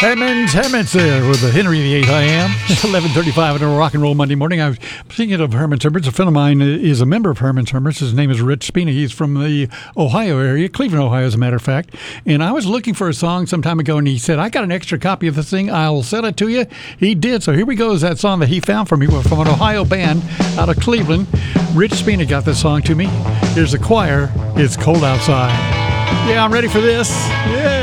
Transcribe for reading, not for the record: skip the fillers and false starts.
Hermits there with the Henry VIII I Am. 11:35 on a rock and roll Monday morning. I was thinking of Herman's Hermits. A friend of mine is a member of Herman's Hermits. His name is Rich Spina. He's from the Ohio area, Cleveland, Ohio, as a matter of fact. And I was looking for a song some time ago, and he said, I got an extra copy of this thing. I'll send it to you. He did. So here we go. Is that song that he found for me from an Ohio band out of Cleveland. Rich Spina got this song to me. Here's the choir. It's Cold Outside. Yeah, I'm ready for this. Yeah.